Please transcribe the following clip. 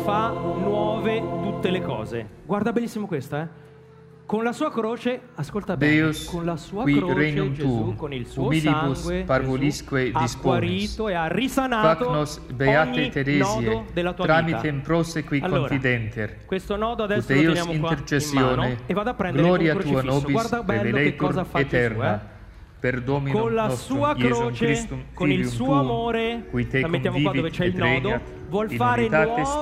fa nuove tutte le cose. Guarda benissimo questa, Con la sua croce, ascolta bene, Deus, con la sua qui croce regnum Gesù, tuum, con il suo humilibus sangue, parvulisque Gesù ha disponis. guarito e ha risanato Fac nos beate ogni Teresie, nodo della tua tramitem vita. prosequi Allora, confidenter. questo nodo adesso Ut lo eius teniamo qua in intercessione, mano e vado a prendere gloria un tua crocifisso. nobis Guarda bello che cosa reveletur fa eterna. Gesù, Per Dominum con la nostrum sua Iesum croce, Christum, con il Filium suo tuum, amore, qui te la mettiamo qua dove convivit c'è il et nodo, regnat vuol in fare unitate nuovo